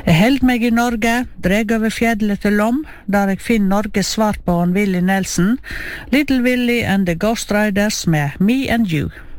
Jeg held meg i Norge, dreg over fjellet til Lom, der jeg finner Norges svar på Willie Nelson, Little Willie and the Ghost Riders med Me and You.